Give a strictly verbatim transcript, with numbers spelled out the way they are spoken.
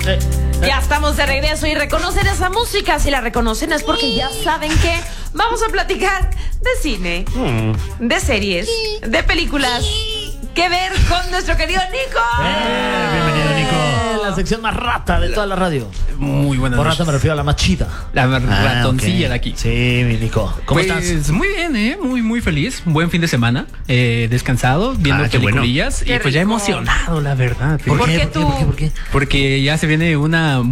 Eh, eh. Ya estamos de regreso y reconocen esa música. Si la reconocen es porque ya saben que vamos a platicar de cine, mm. de series, de películas. ¿Qué ver con nuestro querido Nico? Eh, bienvenido, Nico. La sección más rata de toda la radio. Muy buenas Por noches. rata me refiero a la más chida. La ah, ratoncilla okay. de aquí. Sí, mi Nico. ¿Cómo pues, estás? Muy bien, ¿eh? Muy, muy feliz. Buen fin de semana. Eh, descansado, viendo ah, peliculillas. Bueno. Y pues ya emocionado, la verdad. ¿Por, ¿Por qué? qué ¿Por tú? qué? ¿Por qué? ¿Por qué? Porque ya se viene una